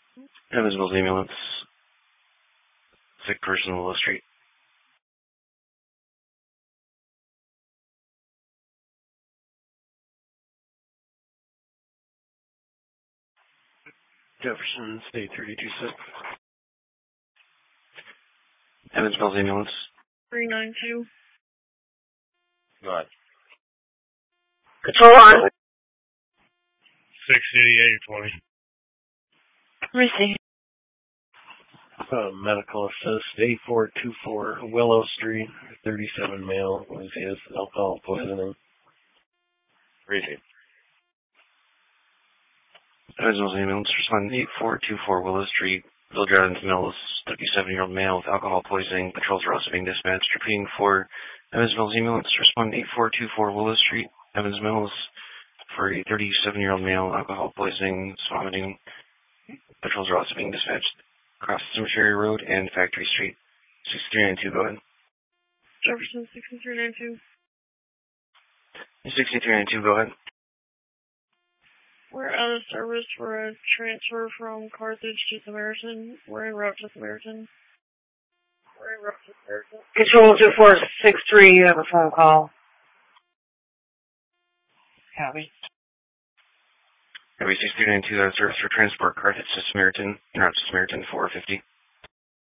Evansville ambulance. Sick person, Willow Street. Jefferson, State 326. Evansville ambulance. 392. Go ahead. Control on. 68820. Receive. Medical assist 8424 Willow Street, 37 male, he has alcohol poisoning. Receive. Evansville ambulance, respond 8424 Willow Street, Village Islands Mills, 37-year-old male with alcohol poisoning. Patrols are also being dispatched. Repeating for Evansville ambulance, respond 8424 Willow Street, Evans Mills, for a 37-year-old male, alcohol poisoning, vomiting. Patrols are also being dispatched across Cemetery Road and Factory Street. 6392, go ahead. Jefferson 6392. 6392, go ahead. We're out of service for a transfer from Carthage to Samaritan. We're en route to Samaritan. Control 2463, you have a phone call. Copy. Copy 6392, out of service for transport Carthage to Samaritan, en route to Samaritan 450.